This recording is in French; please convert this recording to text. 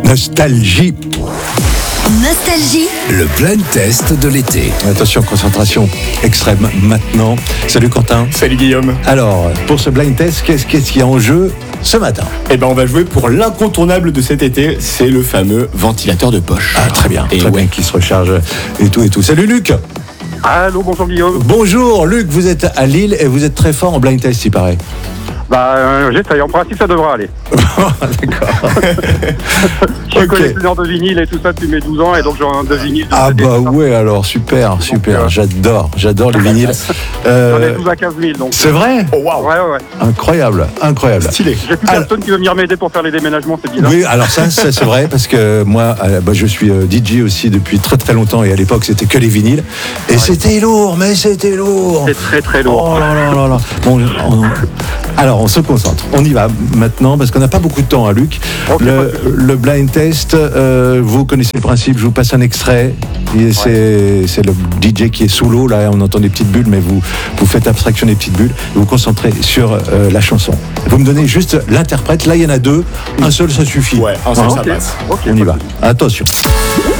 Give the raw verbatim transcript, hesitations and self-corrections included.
Nostalgie. Nostalgie. Le blind test de l'été. Attention, concentration extrême maintenant. Salut Quentin. Salut Guillaume. Alors, pour ce blind test, qu'est-ce, qu'est-ce qu'il y a en jeu ce matin? Eh ben, on va jouer pour l'incontournable de cet été, c'est le fameux ventilateur de poche. Ah, très bien, Et très ouais. bien, qui se recharge et tout et tout. Salut Luc. Allô, bonjour Guillaume. Bonjour Luc, vous êtes à Lille et vous êtes très fort en blind test, il paraît. Bah, euh, j'essaye, en principe ça devrait aller. D'accord. Je suis Ok. collectionneur de vinyle et tout ça depuis mes douze ans et donc j'ai un de vinyle. Ah de bah C D, ouais, alors super, super, euh, j'adore, j'adore les vinyles. J'en ai Euh, douze à quinze mille donc. c'est vrai? Oh waouh, Ouais, ouais, ouais. Incroyable, incroyable. stylé. J'ai plus Alors- personne qui veut venir m'aider pour faire les déménagements, c'est bizarre. Oui, alors ça, ça c'est vrai, parce que moi, euh, bah, je suis euh, D J aussi depuis très très longtemps, et à l'époque c'était que les vinyles, et c'était lourd, mais c'était lourd. C'est très très lourd. Oh là là là là. Bon, on- alors on se concentre, on y va maintenant, parce qu'on n'a pas beaucoup de temps, hein, Luc. Ok, le, pas de souci. le blind test, euh, vous connaissez le principe, je vous passe un extrait, et c'est, c'est le D J qui est sous l'eau, là on entend des petites bulles, mais vous, vous faites abstraction des petites bulles, et vous vous concentrez sur euh, la chanson. Vous me donnez juste l'interprète, là il y en a deux, un seul ça suffit. Ouais, un seul, Hein ça Ok, passe. ok, On y pas va. de souci. Attention.